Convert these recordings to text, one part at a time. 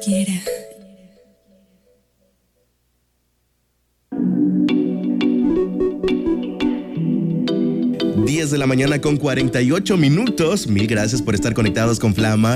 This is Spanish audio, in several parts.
quiera. 10 de la mañana con 48 minutos. Mil gracias por estar conectados con Flama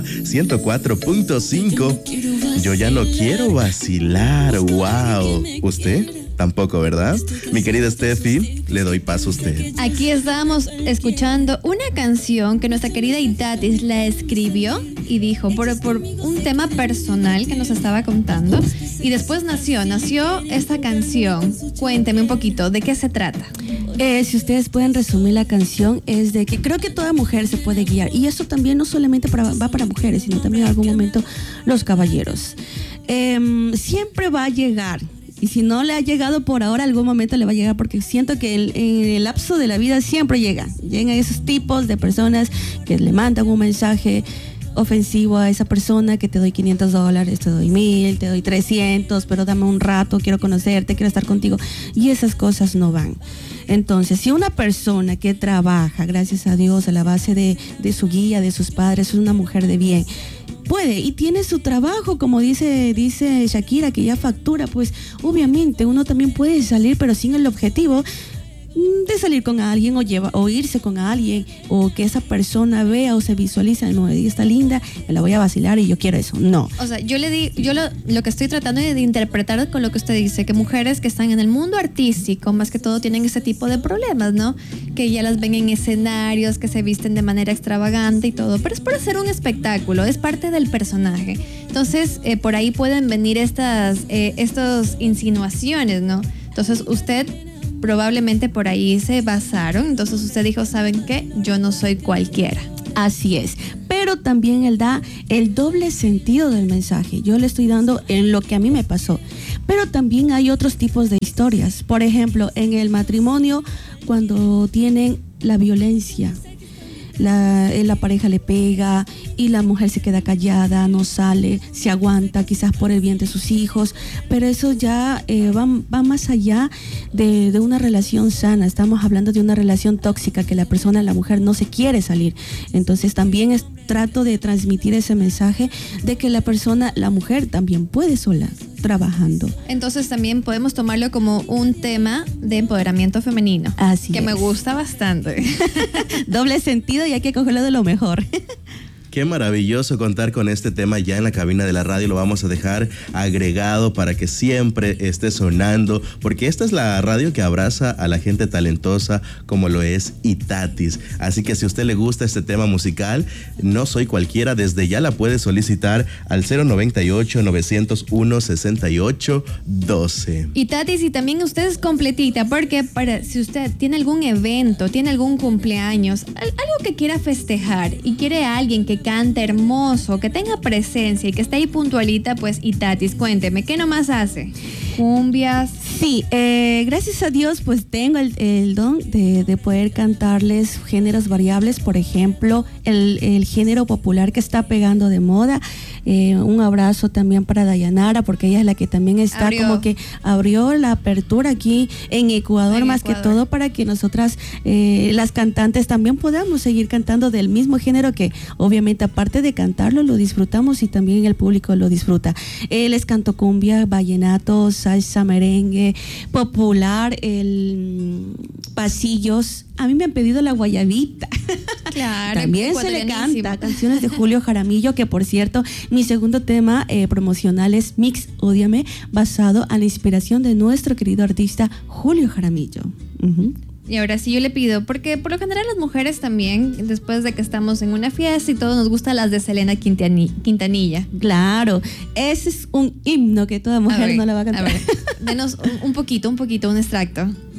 104.5. Yo ya no quiero vacilar. Wow. ¿Usted? Tampoco, ¿verdad? Mi querida Steffi, le doy paso a usted. Aquí estábamos escuchando una canción que nuestra querida Itatis la escribió y dijo por un tema personal que nos estaba contando. Y después nació esta canción. Cuénteme un poquito, ¿de qué se trata? Si ustedes pueden resumir la canción, es de que creo que toda mujer se puede guiar. Y eso también no solamente va para mujeres, sino también en algún momento los caballeros. Siempre va a llegar. Y si no le ha llegado por ahora, algún momento le va a llegar, porque siento que en el lapso de la vida siempre llegan esos tipos de personas que le mandan un mensaje ofensivo a esa persona, que te doy $500, te doy 1,000, te doy 300, pero dame un rato, quiero conocerte, quiero estar contigo, y esas cosas no van. Entonces, si una persona que trabaja, gracias a Dios, a la base de su guía, de sus padres, es una mujer de bien, puede y tiene su trabajo, como dice Shakira, que ya factura, pues obviamente uno también puede salir, pero sin el objetivo de salir con alguien o irse con alguien, o que esa persona vea o se visualiza, no, ella está linda, me la voy a vacilar y yo quiero eso. No. O sea, yo lo que estoy tratando de interpretar con lo que usted dice, que mujeres que están en el mundo artístico, más que todo, tienen ese tipo de problemas, ¿no? Que ya las ven en escenarios, que se visten de manera extravagante y todo, pero es por hacer un espectáculo, es parte del personaje. Entonces, por ahí pueden venir estas insinuaciones, ¿no? Entonces, usted probablemente por ahí se basaron. Entonces usted dijo, ¿saben qué? Yo no soy cualquiera. Así es. Pero también él da el doble sentido del mensaje. Yo le estoy dando en lo que a mí me pasó. Pero también hay otros tipos de historias. Por ejemplo, en el matrimonio, cuando tienen la violencia, la pareja le pega y la mujer se queda callada, no sale, se aguanta, quizás por el bien de sus hijos, pero eso ya va más allá de una relación sana. Estamos hablando de una relación tóxica, que la mujer no se quiere salir. Entonces también trato de transmitir ese mensaje de que la mujer también puede sola, trabajando. Entonces también podemos tomarlo como un tema de empoderamiento femenino. Así que es. Me gusta bastante. Doble sentido y hay que cogerlo de lo mejor. Qué maravilloso contar con este tema ya en la cabina de la radio. Lo vamos a dejar agregado para que siempre esté sonando, porque esta es la radio que abraza a la gente talentosa como lo es Itatis. Así que si a usted le gusta este tema musical, No Soy Cualquiera, desde ya la puede solicitar al 098-901-6812. Itatis, y también usted es completita, porque si usted tiene algún evento, tiene algún cumpleaños, algo que quiera festejar y quiere a alguien que cante hermoso, que tenga presencia y que esté ahí puntualita, pues Itatis, cuénteme, ¿qué nomás hace? ¿Cumbias? Sí, gracias a Dios pues tengo el don de poder cantarles géneros variables. Por ejemplo, el género popular que está pegando de moda. Un abrazo también para Dayanara, porque ella es la que también está como que abrió la apertura aquí en Ecuador, más que todo, para que nosotras, las cantantes, también podamos seguir cantando del mismo género, que obviamente aparte de cantarlo lo disfrutamos y también el público lo disfruta. Les canto cumbia, vallenato, salsa, merengue, popular, pasillos. A mí me han pedido la guayabita. Claro. También se le canta canciones de Julio Jaramillo, que por cierto, mi segundo tema promocional es Mix Ódiame, basado a la inspiración de nuestro querido artista Julio Jaramillo. Uh-huh. Y ahora sí yo le pido, porque por lo general las mujeres también, después de que estamos en una fiesta y todo, nos gustan las de Selena Quintanilla. Claro, ese es un himno que toda mujer no la va a cantar. A ver, denos un poquito, un extracto.